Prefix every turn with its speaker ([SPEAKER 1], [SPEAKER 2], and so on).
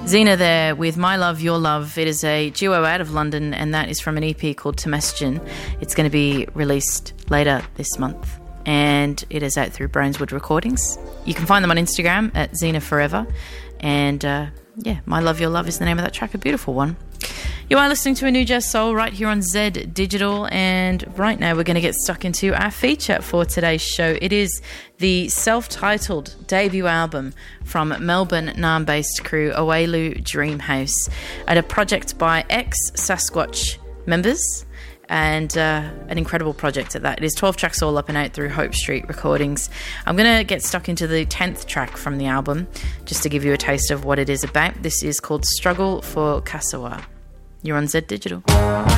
[SPEAKER 1] Zena there with My Love, Your Love. It is a duo out of London, and that is from an EP called Temesgen. It's going to be released later this month, and it is out through Brownswood Recordings. You can find them on Instagram at Zena Forever, and My Love, Your Love is the name of that track, a beautiful one. You are listening to A New Jazz Soul right here on Z Digital, and right now we're going to get stuck into our feature for today's show. It is the self-titled debut album from Melbourne Naarm-based crew Awelu Dreamhouse, and a project by ex-Sasquatch members, and an incredible project at that. It is 12 tracks all up and out through Hope Street Recordings. I'm going to get stuck into the 10th track from the album, just to give you a taste of what it is about. This is called Struggle for Kasawa. You're on Z Digital.